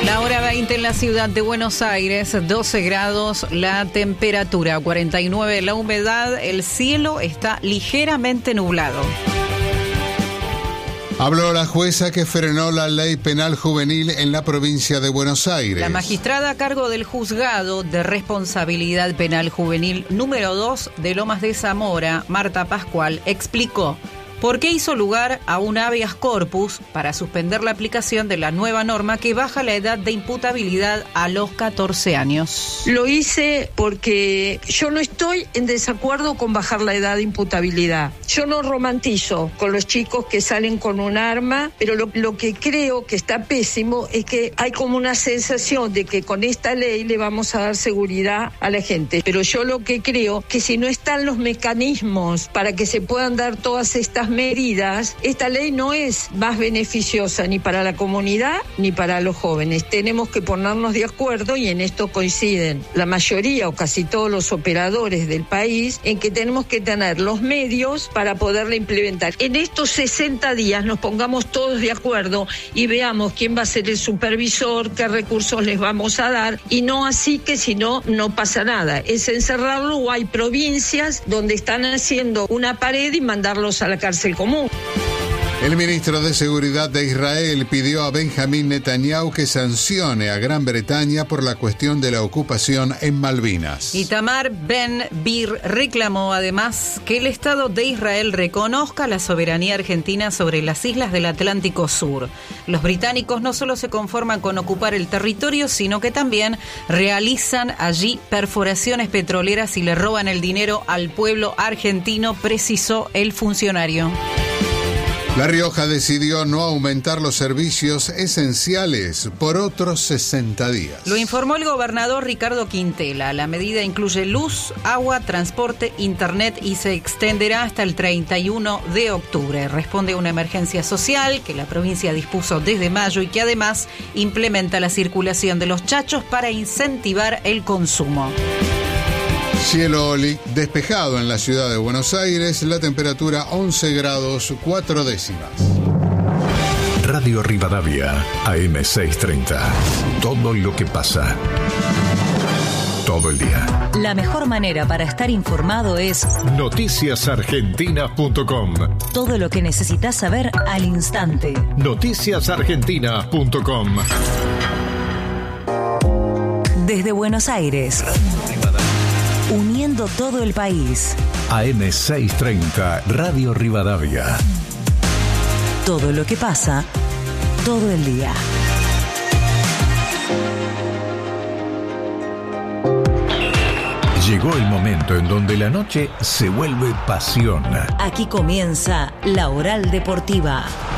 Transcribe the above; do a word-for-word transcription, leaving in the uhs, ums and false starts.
La hora veinte en la ciudad de Buenos Aires, doce grados la temperatura, cuarenta y nueve la humedad, el cielo está ligeramente nublado. Habló la jueza que frenó la ley penal juvenil en la provincia de Buenos Aires. La magistrada a cargo del juzgado de responsabilidad penal juvenil número dos de Lomas de Zamora, Marta Pascual, explicó por qué hizo lugar a un habeas corpus para suspender la aplicación de la nueva norma que baja la edad de imputabilidad a los catorce años. Lo hice porque yo no estoy en desacuerdo con bajar la edad de imputabilidad. Yo no romantizo con los chicos que salen con un arma, pero lo, lo que creo que está pésimo es que hay como una sensación de que con esta ley le vamos a dar seguridad a la gente. Pero yo lo que creo que si no están los mecanismos para que se puedan dar todas estas medidas, esta ley no es más beneficiosa ni para la comunidad ni para los jóvenes. Tenemos que ponernos de acuerdo, y en esto coinciden la mayoría o casi todos los operadores del país, en que tenemos que tener los medios para poderla implementar. En estos sesenta días nos pongamos todos de acuerdo y veamos quién va a ser el supervisor, qué recursos les vamos a dar, y no así que si no, no pasa nada. Es encerrarlo, o hay provincias donde están haciendo una pared y mandarlos a la cárcel común. El ministro de Seguridad de Israel pidió a Benjamín Netanyahu que sancione a Gran Bretaña por la cuestión de la ocupación en Malvinas. Itamar Ben-Gvir reclamó además que el Estado de Israel reconozca la soberanía argentina sobre las islas del Atlántico Sur. Los británicos no solo se conforman con ocupar el territorio, sino que también realizan allí perforaciones petroleras y le roban el dinero al pueblo argentino, precisó el funcionario. La Rioja decidió no aumentar los servicios esenciales por otros sesenta días. Lo informó el gobernador Ricardo Quintela. La medida incluye luz, agua, transporte, internet y se extenderá hasta el treinta y uno de octubre. Responde a una emergencia social que la provincia dispuso desde mayo y que además implementa la circulación de los chachos para incentivar el consumo. Cielo despejado en la ciudad de Buenos Aires, la temperatura once grados cuatro décimas. Radio Rivadavia, A M seiscientos treinta. Todo lo que pasa. Todo el día. La mejor manera para estar informado es noticias argentinas punto com. Todo lo que necesitas saber al instante. noticias argentinas punto com. Desde Buenos Aires. Uniendo todo el país. A M seiscientos treinta, Radio Rivadavia. Todo lo que pasa, todo el día. Llegó el momento en donde la noche se vuelve pasión. Aquí comienza La Oral Deportiva.